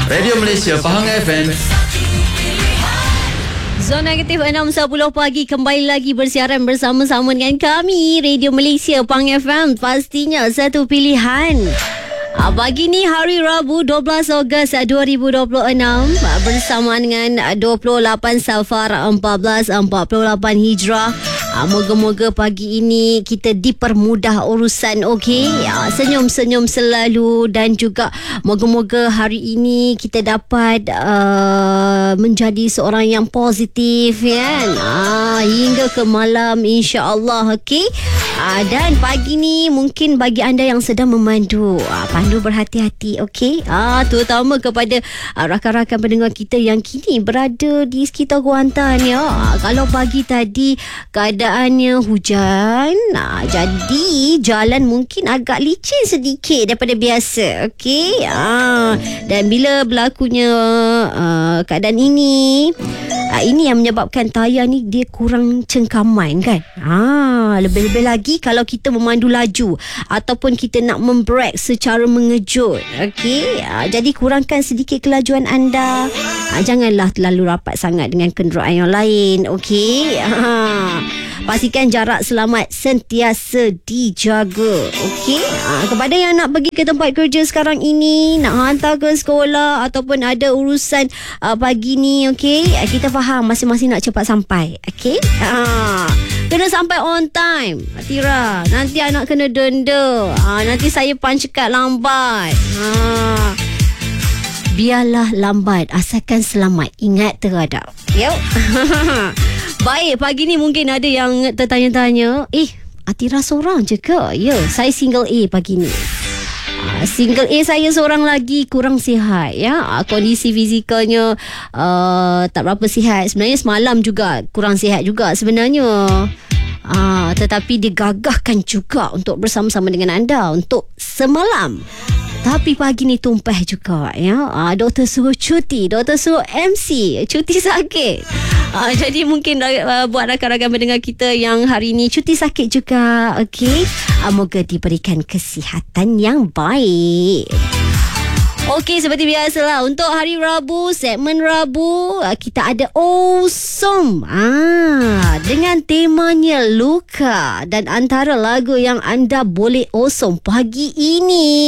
Radio Malaysia Pahang FM. Zona Negatif 6.10 pagi kembali lagi bersiaran bersama-sama dengan kami Radio Malaysia Pahang FM. Pastinya satu pilihan. Pagi ni hari Rabu 12 Ogos 2026 bersamaan dengan 28 Safar 1448 Hijrah. Moga-moga pagi ini kita dipermudah urusan, okey? Senyum-senyum selalu dan juga moga-moga hari ini kita dapat menjadi seorang yang positif, kan? Hingga ke malam, insya-Allah, okey? Dan pagi ni mungkin bagi anda yang sedang memandu, pandu berhati-hati, okey? Terutama kepada rakan-rakan pendengar kita yang kini berada di sekitar Kuantan, ya. Kalau pagi tadi keadaannya hujan, jadi jalan mungkin agak licin sedikit daripada biasa, okey? Dan bila berlakunya keadaan ini yang menyebabkan tayar ni dia kurang cengkaman, kan? Lebih-lebih lagi kalau kita memandu laju ataupun kita nak membrake secara mengejut, okey? Jadi kurangkan sedikit kelajuan anda. Janganlah terlalu rapat sangat dengan kenderaan yang lain, okey? Pastikan jarak selamat sentiasa dijaga, okey? Kepada yang nak pergi ke tempat kerja sekarang ini, nak hantar ke sekolah ataupun ada urusan pagi ni, okey? Kita faham masing-masing nak cepat sampai, okey? Kena sampai on time, Atira. Nanti anak kena denda. Nanti saya punch card lambat. Biarlah lambat asalkan selamat. Ingat teradap. Yuk. Baik, pagi ni mungkin ada yang tertanya-tanya, Atira seorang je ke? Ya, saya single A pagi ni. Single A saya seorang lagi, kurang sihat, ya. Kondisi fizikalnya tak berapa sihat. Sebenarnya semalam juga kurang sihat juga sebenarnya. Tetapi digagahkan juga untuk bersama-sama dengan anda untuk semalam. Tapi pagi ni tumpah juga, ya. Doktor suruh cuti, doktor suruh MC, cuti sakit. Jadi mungkin buat rakan-rakan pendengar kita yang hari ni cuti sakit juga, okey. Moga diberikan kesihatan yang baik. Okey, seperti biasalah untuk hari Rabu, segmen Rabu kita ada Awesome. Dengan temanya luka dan antara lagu yang anda boleh awesome pagi ini.